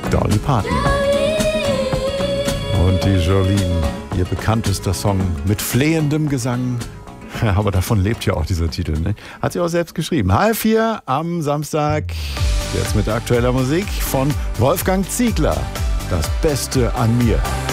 Dolly Parton. Und die Jolene, ihr bekanntester Song mit flehendem Gesang. Ja, aber davon lebt ja auch dieser Titel, ne? Hat sie auch selbst geschrieben. 3:30 am Samstag. Jetzt mit aktueller Musik von Wolfgang Ziegler. Das Beste an mir.